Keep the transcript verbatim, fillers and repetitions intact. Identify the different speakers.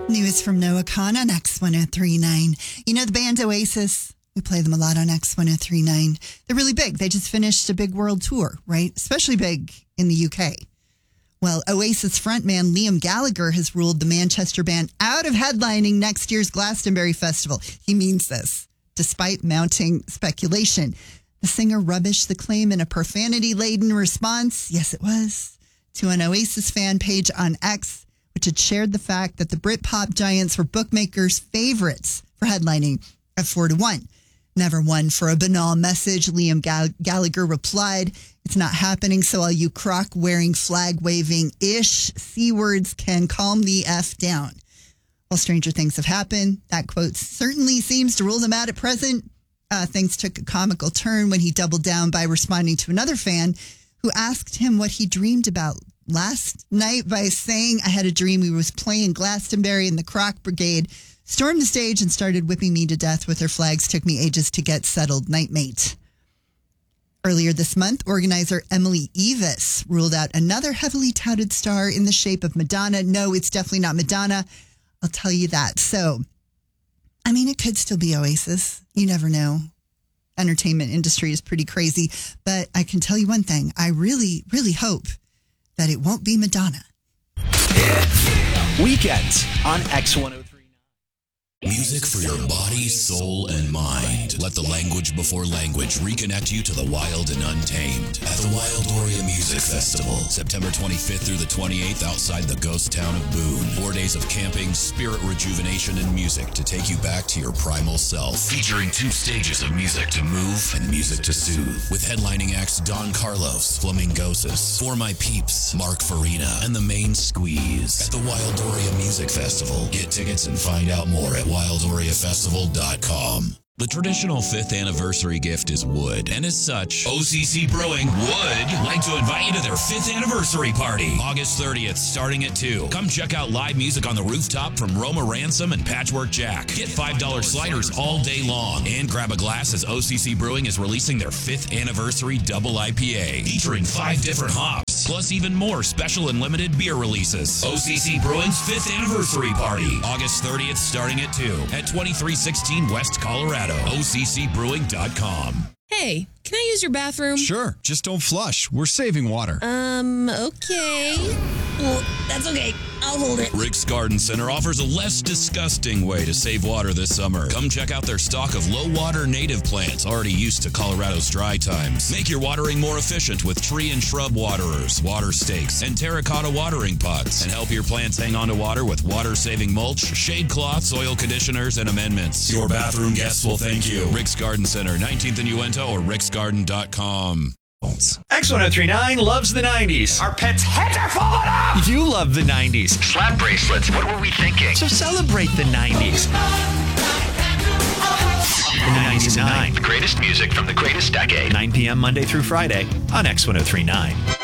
Speaker 1: News from Noah Khan on X ten thirty-nine. You know the band Oasis? We play them a lot on X ten thirty-nine. They're really big. They just finished a big world tour, right? Especially big in the U K. Well, Oasis frontman Liam Gallagher has ruled the Manchester band out of headlining next year's Glastonbury Festival. He means this, despite mounting speculation. The singer rubbished the claim in a profanity-laden response, yes it was, to an Oasis fan page on X, which had shared the fact that the Britpop giants were bookmakers' favorites for headlining at four to one. Never one for a banal message, Liam Gall- Gallagher replied, "It's not happening, so all you croc-wearing, flag-waving-ish C-words can calm the F down." While stranger things have happened, that quote certainly seems to rule them out at present. Uh, things took a comical turn when he doubled down by responding to another fan who asked him what he dreamed about last night by saying, "I had a dream we was playing Glastonbury and the Croc Brigade stormed the stage and started whipping me to death with their flags. Took me ages to get settled. Night, mate." Earlier this month, organizer Emily Evis ruled out another heavily touted star in the shape of Madonna. No, it's definitely not Madonna. I'll tell you that. So, I mean, it could still be Oasis. You never know. Entertainment industry is pretty crazy. But I can tell you one thing. I really, really hope that it won't be Madonna.
Speaker 2: Weekends on X ten thirty-nine.
Speaker 3: Music for your body, soul, and mind. Let the language before language reconnect you to the wild and untamed at the Wildoria Music Festival, September twenty-fifth through the twenty-eighth outside the ghost town of Boone. Four days of camping, spirit rejuvenation, and music to take you back to your primal self. Featuring two stages of music to move and music to soothe. With headlining acts Don Carlos, Flamingosis, For My Peeps, Mark Farina, and The Main Squeeze. At the Wildoria Music Festival. Get tickets and find out more at wildoria festival dot com. The traditional fifth anniversary gift is wood, and as such, O C C Brewing would like to invite you to their fifth anniversary party, August thirtieth, starting at two. Come check out live music on the rooftop from Roma Ransom and Patchwork Jack. Get five dollar sliders all day long, and grab a glass as O C C Brewing is releasing their fifth anniversary double I P A, featuring five different hops, plus even more special and limited beer releases. O C C Brewing's fifth anniversary party, August thirtieth, starting at two, at twenty-three sixteen West Colorado. O C C brewing dot com.
Speaker 4: Hey, can I use your bathroom?
Speaker 5: Sure, just don't flush. We're saving water.
Speaker 4: Um, okay. Well, that's okay. I'll hold it.
Speaker 3: Rick's Garden Center offers a less disgusting way to save water this summer. Come check out their stock of low-water native plants already used to Colorado's dry times. Make your watering more efficient with tree and shrub waterers, water stakes, and terracotta watering pots. And help your plants hang on to water with water-saving mulch, shade cloths, oil conditioners, and amendments. Your bathroom guests will thank you. Rick's Garden Center, nineteenth and Uinta, or ricks garden dot com.
Speaker 2: X ten thirty-nine loves the nineties.
Speaker 6: Our pets' heads are falling off!
Speaker 2: You love the nineties.
Speaker 6: Slap bracelets, what were we thinking?
Speaker 2: So celebrate the nineties. The nineties and nine.
Speaker 6: The greatest music from the greatest decade.
Speaker 2: nine p.m. Monday through Friday on X ten thirty-nine.